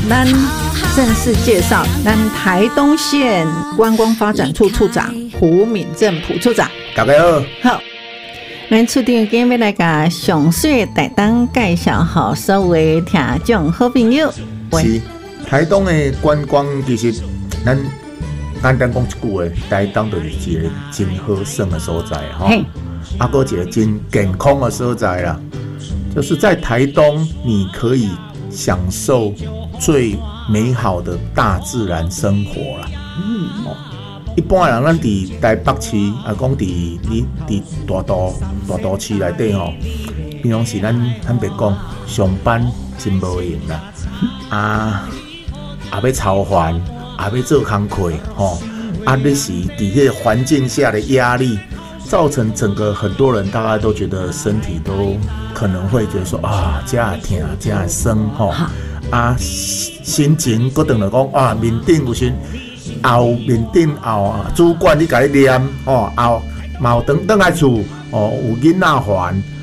咱正式介绍咱台东县观光发展处处长胡敏正普处长。 大家好。 好，咱处长今天要来甲详细台东介绍好所有听众好朋友。 是台东的观光，其实咱简单讲一句话，台东就是一个真好耍的所在哈。还有一个真健康的所在啦，就是在台东你可以享受最美好的大自然生活啦。一般人咱伫台北市啊，讲伫大都市内底吼，比方是咱别讲上班真无用啦，也要操烦，也要做工课吼，你是伫迄个环境下的压力，造成整个很多人大概都觉得身体都可能会觉得说这会痛，这会酸吼，心情搁等来讲面顶有时面顶主管你甲你念嘛有转来厝有囡仔烦